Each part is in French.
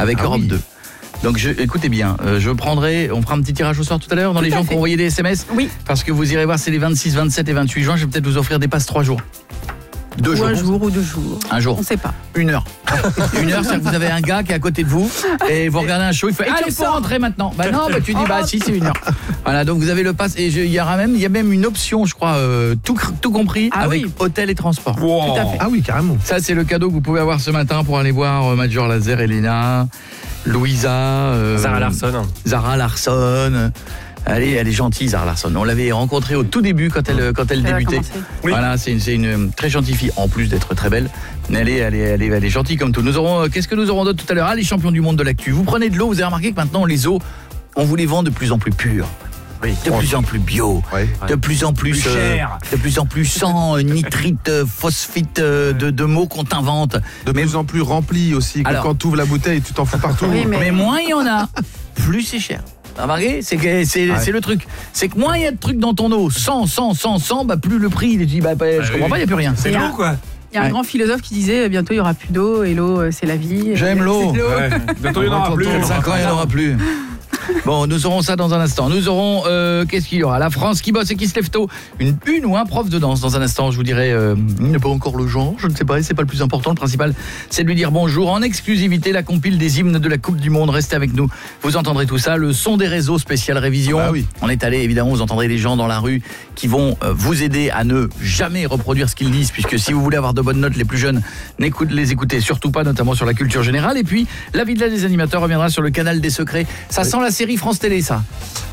avec Europe 2. Donc écoutez bien, on fera un petit tirage au sort tout à l'heure dans les gens qui ont envoyé des SMS. Oui. Parce que vous irez voir, c'est les 26, 27 et 28 juin, je vais peut-être vous offrir des passes 3 jours. 2 jours. Un jour ou 2 jours. Un jour. On ne sait pas. 1 heure. 1 heure, c'est que vous avez un gars qui est à côté de vous et vous regardez un show, il fait allez, il faut rentrer maintenant. Bah non, tu dis si, c'est 1 heure. Voilà, donc vous avez le pass et il y a même une option, je crois, tout compris avec hôtel et transport. Wow. Tout à fait. Ah oui, carrément. Ça, c'est le cadeau que vous pouvez avoir ce matin pour aller voir Major Lazer, Elena, Louisa, Zara Larsson. Elle est gentille, Zara Larsson. On l'avait rencontrée au tout début quand elle débutait. Voilà, c'est une très gentille fille, en plus d'être très belle. Elle est gentille comme tout. Qu'est-ce que nous aurons d'autre tout à l'heure ? Les champions du monde de l'actu. Vous prenez de l'eau, vous avez remarqué que maintenant les eaux, on vous les vend de plus en plus pures. Oui, de plus en plus bio, de plus en plus cher, de plus en plus sans nitrite, phosphite, de mots qu'on t'invente. De plus en plus rempli aussi. Quand tu ouvres la bouteille, tu t'en fous partout. Oui, mais moins il y en a, plus c'est cher. Remarquez, c'est le truc. C'est que moins il y a de trucs dans ton eau, 100, bah plus le prix. Il dit je comprends pas, il n'y a plus rien. C'est l'eau quoi. Il y a un grand philosophe qui disait bientôt il n'y aura plus d'eau et l'eau c'est la vie. J'aime l'eau. Bientôt il n'y en aura plus. 5 ans il n'y en aura plus. Bon, nous aurons ça dans un instant. Nous aurons, qu'est-ce qu'il y aura ? La France qui bosse et qui se lève tôt. Une ou un prof de danse dans un instant. Je vous dirai, il n'est pas encore le genre, je ne sais pas, c'est pas le plus important. Le principal, c'est de lui dire bonjour. En exclusivité, la compile des hymnes de la Coupe du Monde. Restez avec nous, vous entendrez tout ça. Le son des réseaux, spécial révision. On est allé, évidemment, vous entendrez les gens dans la rue qui vont vous aider à ne jamais reproduire ce qu'ils disent, puisque si vous voulez avoir de bonnes notes, les plus jeunes, les écoutez surtout pas, notamment sur la culture générale. Et puis, la vie de des animateurs reviendra sur le canal des secrets. Ça sent la série France Télé, ça.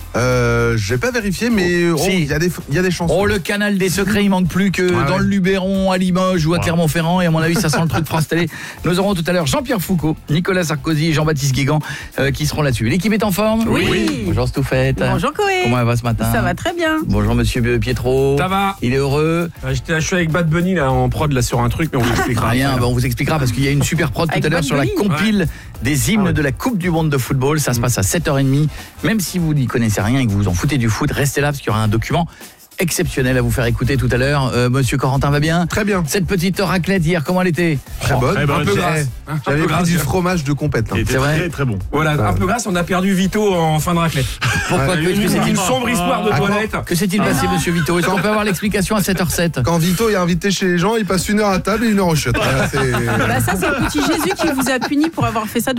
J'ai pas vérifié, mais il y a des chansons. Oh, le canal des secrets, il manque plus que dans le Luberon, à Limoges ou à Clermont-Ferrand, et à mon avis ça sent le truc France Télé. Nous aurons tout à l'heure Jean-Pierre Foucault, Nicolas Sarkozy et Jean-Baptiste Guégan qui seront là-dessus. L'équipe est en forme ? Oui. Bonjour Stouffette. Bonjour Koé. Comment elle va ce matin ? Ça va très bien. Bonjour monsieur Pietro. Ça va. Il est heureux. Je suis avec Bad Bunny là en prod là sur un truc, mais on vous expliquera. Rien, on vous expliquera parce qu'il y a une super prod tout à l'heure sur la compile des hymnes de la Coupe du Monde de football. Ça se passe à 7h30. Même si vous n'y connaissez rien et que vous vous en foutez du foot, restez là parce qu'il y aura un document exceptionnel à vous faire écouter tout à l'heure. Monsieur Corentin va bien ? Très bien. Cette petite raclette hier, comment elle était ? Très bonne, un peu grasse. J'avais pris du fromage de compète. C'est vrai ? Très très bon. Voilà, un peu grasse, on a perdu Vito en fin de raclette. Pourquoi ? Une sombre histoire de toilette. Que s'est-il passé, monsieur Vito ? Est-ce qu'on peut avoir l'explication à 7h07 ? Quand Vito est invité chez les gens, il passe 1 heure à table et 1 heure au chiottes. Ça c'est le petit Jésus qui vous a puni pour avoir fait ça